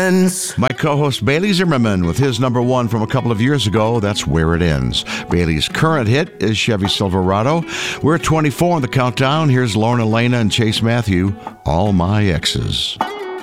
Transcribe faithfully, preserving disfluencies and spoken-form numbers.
ends. My co-host Bailey Zimmerman with his number one from a couple of years ago, that's Where It Ends. Bailey's current hit is Chevy Silverado. We're at twenty-four on the countdown. Here's Lorna Lana and Chase Matthew, All My Exes.